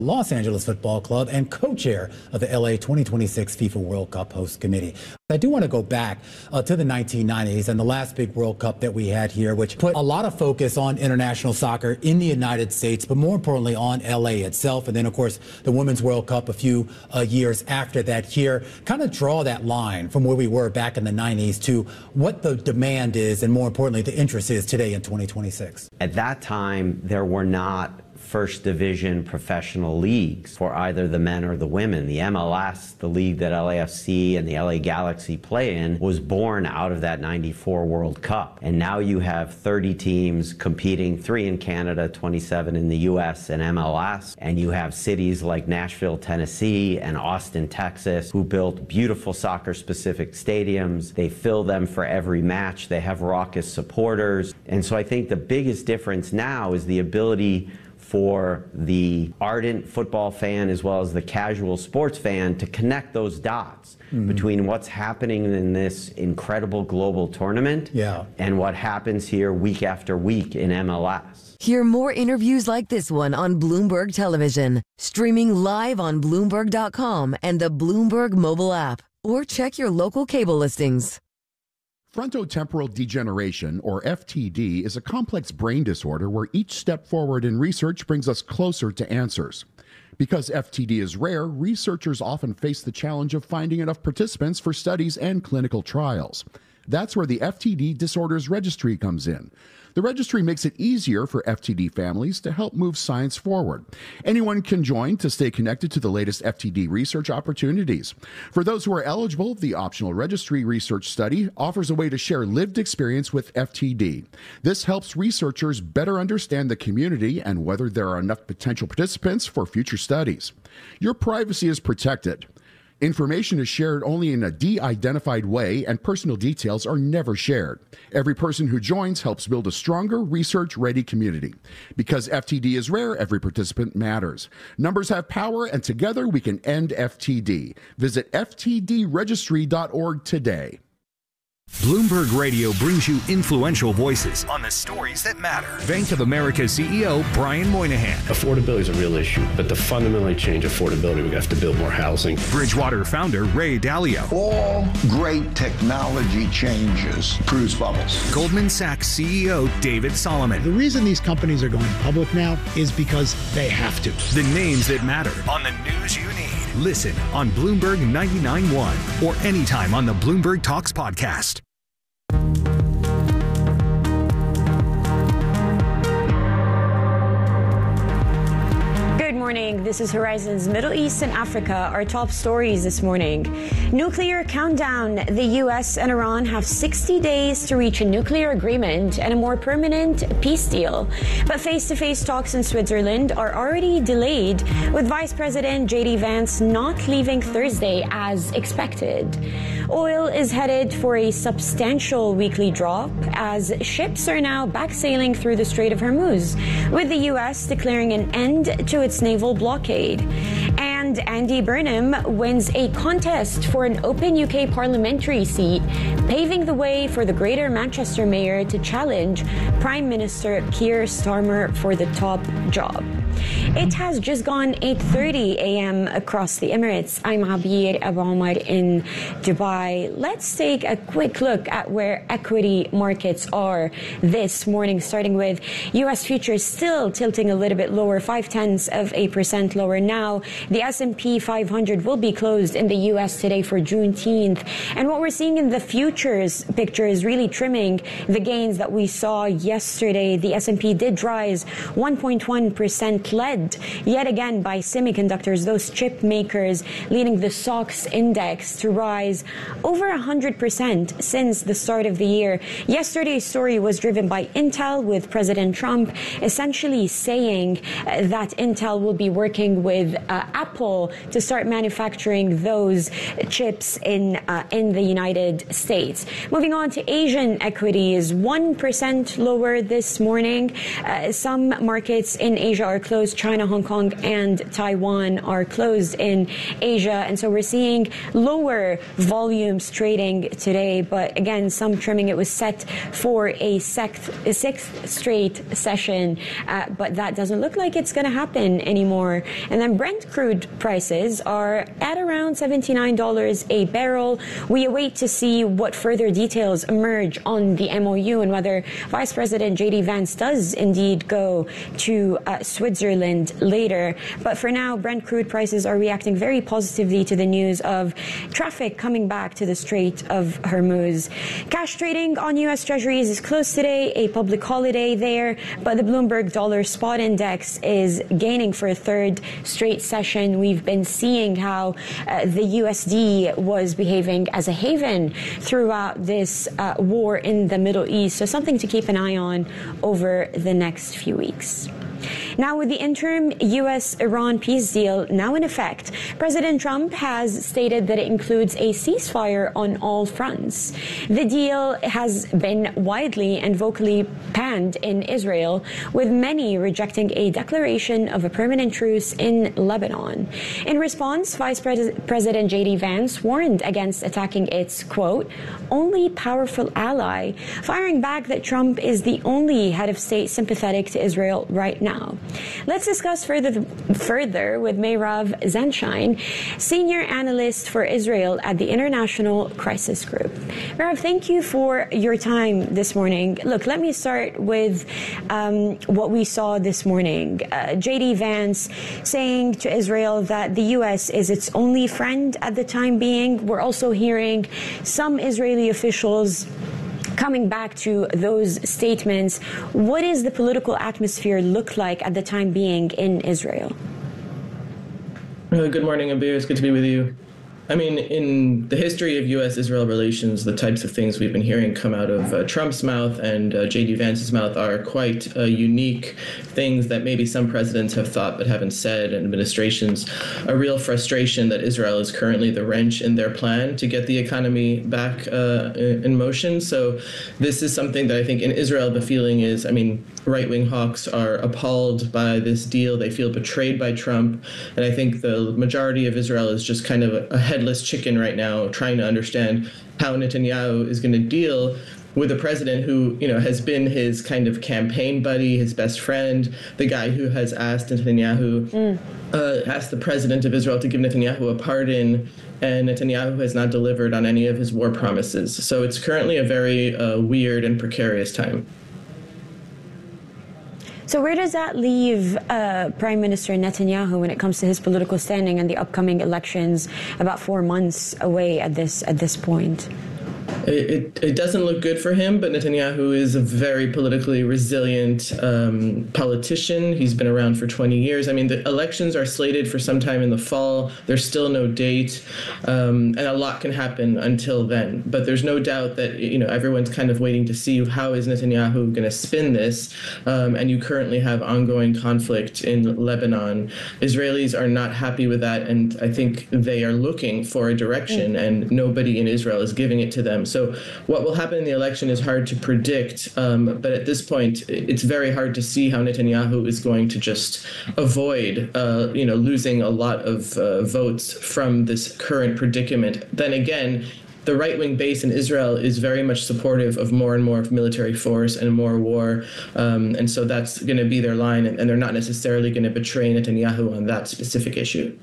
Los Angeles Football Club and co-chair of the LA 2026 FIFA World Cup Host Committee. I do want to go back to the 1990s and the last big World Cup that we had here, which put a lot of focus on international soccer in the United States, but more importantly on LA itself. And then, of course, the Women's World Cup a few years after that here. Kind of draw that line from where we were back in the 90s to what the demand is and, more importantly, the interest is today in 2026. At that time, there were not first division professional leagues for either the men or the women. The MLS, the league that LAFC and the LA Galaxy play in, was born out of that 94 World Cup. And now you have 30 teams competing, 3 in Canada, 27 in the US and MLS. And you have cities like Nashville, Tennessee and Austin, Texas, who built beautiful soccer-specific stadiums. They fill them for every match. They have raucous supporters. And so I think the biggest difference now is the ability for the ardent football fan as well as the casual sports fan to connect those dots between what's happening in this incredible global tournament and what happens here week after week in MLS. Hear more interviews like this one on Bloomberg Television, streaming live on Bloomberg.com and the Bloomberg mobile app, or check your local cable listings. Frontotemporal degeneration, or FTD, is a complex brain disorder where each step forward in research brings us closer to answers. Because FTD is rare, researchers often face the challenge of finding enough participants for studies and clinical trials. That's where the FTD Disorders Registry comes in. The registry makes it easier for FTD families to help move science forward. Anyone can join to stay connected to the latest FTD research opportunities. For those who are eligible, the optional registry research study offers a way to share lived experience with FTD. This helps researchers better understand the community and whether there are enough potential participants for future studies. Your privacy is protected. Information is shared only in a de-identified way, and personal details are never shared. Every person who joins helps build a stronger, research-ready community. Because FTD is rare, every participant matters. Numbers have power, and together we can end FTD. Visit ftdregistry.org today. Bloomberg Radio brings you influential voices on the stories that matter. Bank of America CEO Brian Moynihan. Affordability is a real issue, but to fundamentally change affordability, we have to build more housing. Bridgewater founder Ray Dalio. All great technology changes produce bubbles. Goldman Sachs CEO David Solomon. The reason these companies are going public now is because they have to. The names that matter on the news you need. Listen on Bloomberg 99.1 or anytime on the Bloomberg Talks podcast. Good morning. This is Horizon's Middle East and Africa. Our top stories this morning. Nuclear countdown. The U.S. and Iran have 60 days to reach a nuclear agreement and a more permanent peace deal. But face-to-face talks in Switzerland are already delayed, with Vice President J.D. Vance not leaving Thursday as expected. Oil is headed for a substantial weekly drop as ships are now back sailing through the Strait of Hormuz, with the U.S. declaring an end to its naval blockade. And Andy Burnham wins a contest for an open UK parliamentary seat, paving the way for the Greater Manchester mayor to challenge Prime Minister Keir Starmer for the top job. It has just gone 8:30 a.m. across the Emirates. I'm Abir Abu Omar in Dubai. Let's take a quick look at where equity markets are this morning, starting with U.S. futures still tilting a little bit lower, 0.5% lower now. The S&P 500 will be closed in the U.S. today for Juneteenth. And what we're seeing in the futures picture is really trimming the gains that we saw yesterday. The S&P did rise 1.1%, led yet again by semiconductors, those chip makers leading the SOX index to rise over 100% since the start of the year. Yesterday's story was driven by Intel, with President Trump essentially saying that Intel will be working with Apple to start manufacturing those chips in the United States. Moving on to Asian equities, 1% lower this morning. Some markets in Asia are closed. China China, Hong Kong, and Taiwan are closed in Asia. And so we're seeing lower volumes trading today. But again, some trimming. It was set for a sixth straight session, but that doesn't look like it's going to happen anymore. And then Brent crude prices are at around $79 a barrel. We await to see what further details emerge on the MOU and whether Vice President J.D. Vance does indeed go to Switzerland later. But for now, Brent crude prices are reacting very positively to the news of traffic coming back to the Strait of Hormuz. Cash trading on U.S. Treasuries is closed today, a public holiday there, but the Bloomberg Dollar Spot Index is gaining for a third straight session. We've been seeing how the USD was behaving as a haven throughout this war in the Middle East, so something to keep an eye on over the next few weeks. Now, with the interim U.S.-Iran peace deal now in effect, President Trump has stated that it includes a ceasefire on all fronts. The deal has been widely and vocally panned in Israel, with many rejecting a declaration of a permanent truce in Lebanon. In response, Vice President J.D. Vance warned against attacking its, quote, only powerful ally, firing back that Trump is the only head of state sympathetic to Israel right now. Let's discuss further with Meirav Zanshine, Senior Analyst for Israel at the International Crisis Group. Meirav, thank you for your time this morning. Look, let me start with what we saw this morning. J.D. Vance saying to Israel that the U.S. is its only friend at the time being. We're also hearing some Israeli officials coming back to those statements. What does the political atmosphere look like at the time being in Israel? Good morning, Abir. It's good to be with you. I mean, in the history of U.S.-Israel relations, the types of things we've been hearing come out of Trump's mouth and J.D. Vance's mouth are quite unique things that maybe some presidents have thought but haven't said, and administrations. A real frustration that Israel is currently the wrench in their plan to get the economy back in motion. So this is something that I think in Israel the feeling is, I mean, right-wing hawks are appalled by this deal. They feel betrayed by Trump. And I think the majority of Israel is just kind of a headless chicken right now, trying to understand how Netanyahu is going to deal with a president who, you know, has been his kind of campaign buddy, his best friend, the guy who has asked Netanyahu, asked the president of Israel to give Netanyahu a pardon, and Netanyahu has not delivered on any of his war promises. So it's currently a very weird and precarious time. So where does that leave Prime Minister Netanyahu when it comes to his political standing and the upcoming elections about 4 months away at this point? It doesn't look good for him, but Netanyahu is a very politically resilient politician. He's been around for 20 years. I mean, the elections are slated for sometime in the fall. There's still no date, and a lot can happen until then. But there's no doubt that, you know, everyone's kind of waiting to see how is Netanyahu going to spin this. And you currently have ongoing conflict in Lebanon. Israelis are not happy with that, and I think they are looking for a direction, and nobody in Israel is giving it to them. So what will happen in the election is hard to predict, but at this point, it's very hard to see how Netanyahu is going to just avoid, losing a lot of votes from this current predicament. Then again, the right-wing base in Israel is very much supportive of more and more military force and more war, and so that's going to be their line, and they're not necessarily going to betray Netanyahu on that specific issue.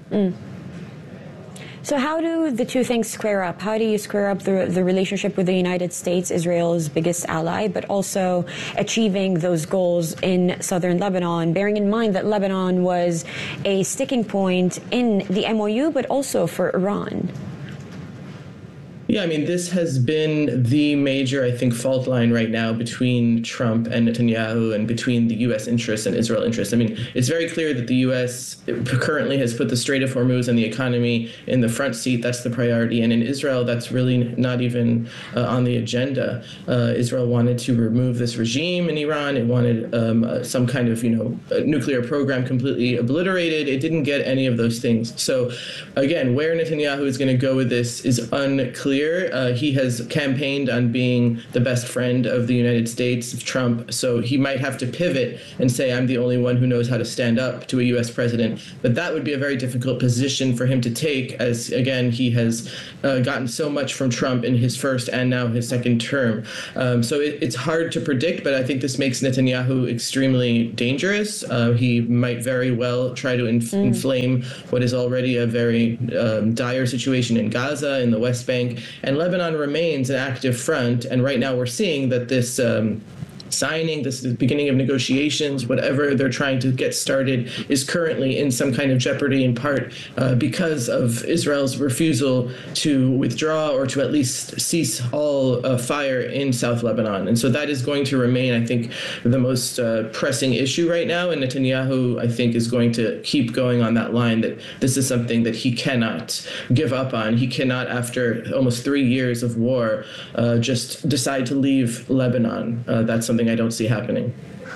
So how do the two things square up? How do you square up the relationship with the United States, Israel's biggest ally, but also achieving those goals in southern Lebanon, bearing in mind that Lebanon was a sticking point in the MOU, but also for Iran? Yeah, I mean, this has been the major, I think, fault line right now between Trump and Netanyahu and between the U.S. interests and Israel interests. I mean, it's very clear that the U.S. currently has put the Strait of Hormuz and the economy in the front seat. That's the priority. And in Israel, that's really not even on the agenda. Israel wanted to remove this regime in Iran. It wanted some kind of, nuclear program completely obliterated. It didn't get any of those things. So, again, where Netanyahu is going to go with this is unclear. clear. He has campaigned on being the best friend of the United States, of Trump, so he might have to pivot and say, I'm the only one who knows how to stand up to a U.S. president. But that would be a very difficult position for him to take, as, again, he has gotten so much from Trump in his first and now his second term. So it's hard to predict, but I think this makes Netanyahu extremely dangerous. He might very well try to inflame what is already a very dire situation in Gaza, in the West Bank, and Lebanon remains an active front. And right now we're seeing that this signing, this is the beginning of negotiations, whatever they're trying to get started is currently in some kind of jeopardy, in part because of Israel's refusal to withdraw or to at least cease all fire in South Lebanon. And so that is going to remain, I think, the most pressing issue right now. And Netanyahu, I think, is going to keep going on that line that this is something that he cannot give up on. He cannot, after almost 3 years of war, just decide to leave Lebanon. That's something I don't see happening.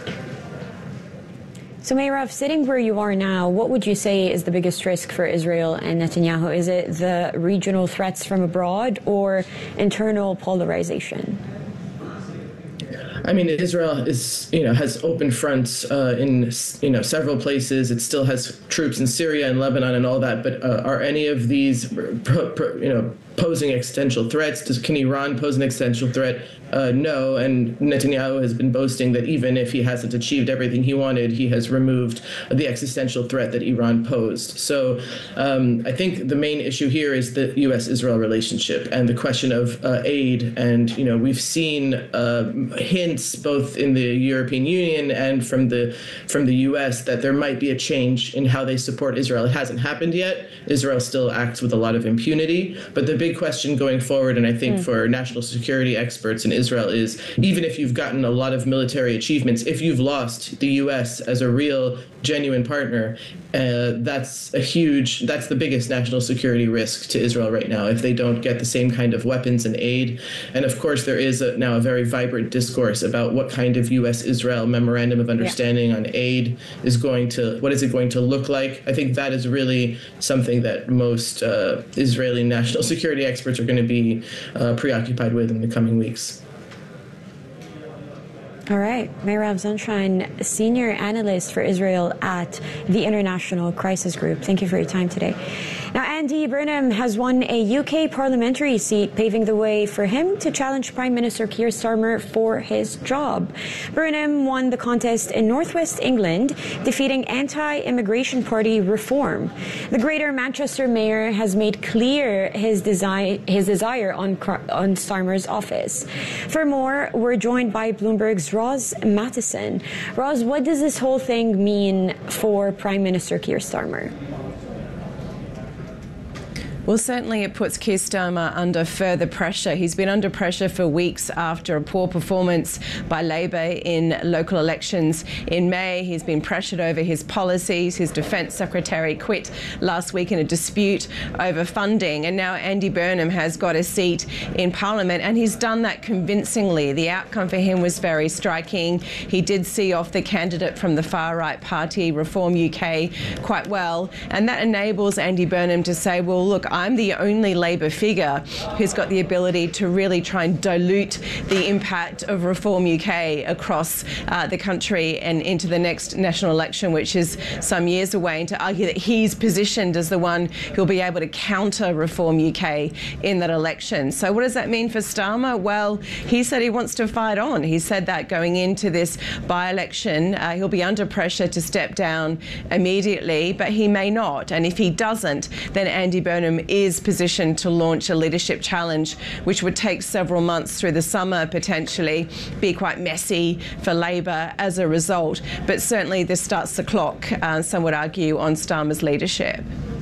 So, Meirav, sitting where you are now, what would you say is the biggest risk for Israel and Netanyahu? Is it the regional threats from abroad or internal polarization? I mean, Israel is, has open fronts in, several places. It still has troops in Syria and Lebanon and all that. But are any of these, posing existential threats? Can Iran pose an existential threat? No. And Netanyahu has been boasting that even if he hasn't achieved everything he wanted, he has removed the existential threat that Iran posed. So I think the main issue here is the U.S.-Israel relationship and the question of aid. And, we've seen hints both in the European Union and from the U.S. that there might be a change in how they support Israel. It hasn't happened yet. Israel still acts with a lot of impunity. But the big question going forward, and I think for national security experts in Israel, is even if you've gotten a lot of military achievements, if you've lost the U.S. as a real, genuine partner, that's the biggest national security risk to Israel right now, if they don't get the same kind of weapons and aid. And of course, there is now a very vibrant discourse about what kind of U.S.-Israel memorandum of understanding on aid what is it going to look like? I think that is really something that most Israeli national security experts are going to be preoccupied with in the coming weeks. All right. Meirav Sunshine, Senior Analyst for Israel at the International Crisis Group. Thank you for your time today. Now, Andy Burnham has won a UK parliamentary seat, paving the way for him to challenge Prime Minister Keir Starmer for his job. Burnham won the contest in northwest England, defeating anti-immigration party Reform. The Greater Manchester mayor has made clear his desire on Starmer's office. For more, we're joined by Bloomberg's Roz Mattison. Roz, what does this whole thing mean for Prime Minister Keir Starmer? Well, certainly it puts Keir Starmer under further pressure. He's been under pressure for weeks after a poor performance by Labor in local elections in May. He's been pressured over his policies. His Defence Secretary quit last week in a dispute over funding. And now Andy Burnham has got a seat in Parliament, and he's done that convincingly. The outcome for him was very striking. He did see off the candidate from the far-right party, Reform UK, quite well. And that enables Andy Burnham to say, well, look, I'm the only Labor figure who's got the ability to really try and dilute the impact of Reform UK across the country and into the next national election, which is some years away, and to argue that he's positioned as the one who'll be able to counter Reform UK in that election. So what does that mean for Starmer? Well, he said he wants to fight on. He said that going into this by-election, he'll be under pressure to step down immediately, but he may not. And if he doesn't, then Andy Burnham is positioned to launch a leadership challenge, which would take several months through the summer, potentially be quite messy for Labor as a result. But certainly this starts the clock, some would argue, on Starmer's leadership.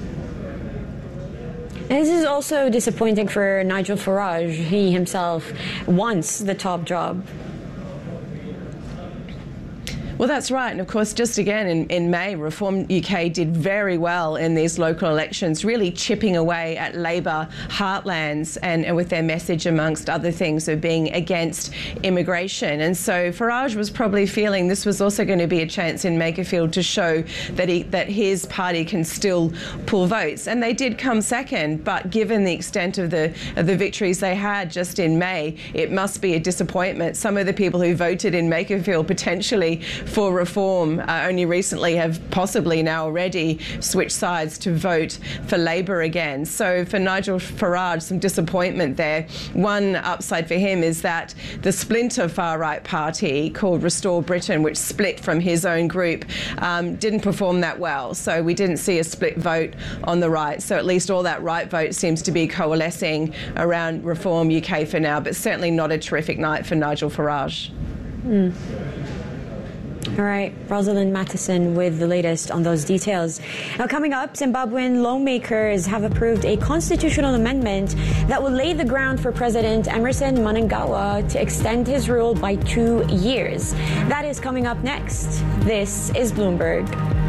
This is also disappointing for Nigel Farage. He himself wants the top job. Well, Well, that's right. And of course, just again in May, Reform UK did very well in these local elections, really chipping away at Labour heartlands and with their message, amongst other things, of being against immigration. And so Farage was probably feeling this was also going to be a chance in Makerfield to show that his party can still pull votes. And they did come second, but given the extent of the victories they had just in May, it must be a disappointment. Some of the people who voted in Makerfield potentially for Reform only recently have possibly now already switched sides to vote for Labour again. So for Nigel Farage, some disappointment there. One upside for him is that the splinter far-right party called Restore Britain, which split from his own group, didn't perform that well. So we didn't see a split vote on the right. So at least all that right vote seems to be coalescing around Reform UK for now, but certainly not a terrific night for Nigel Farage. All right, Rosalind Matheson with the latest on those details. Now, coming up, Zimbabwean lawmakers have approved a constitutional amendment that will lay the ground for President Emmerson Mnangagwa to extend his rule by 2 years. That is coming up next. This is Bloomberg.